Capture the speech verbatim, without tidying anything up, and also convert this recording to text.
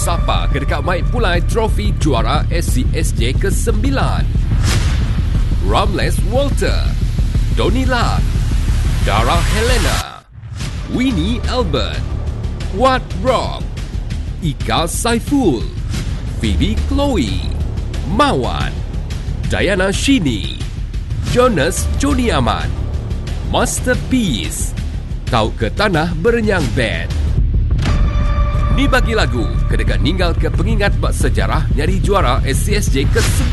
Sapa ke dekat Mike Pulai trofi juara S C S J ke sembilan. Ramles Walter, Donnie Lam, Dara Helena, Winnie Albert, Wat Rob, Ika Saiful, Phoebe Chloe, Mawan, Diana Shini, Jonas Joni Ahmad, Masterpiece, Tau ke Tanah Berenyang Band. Ni bagi lagu ke dekat ninggal ke pengingat bak sejarah nyari juara S C S J ke sembilan.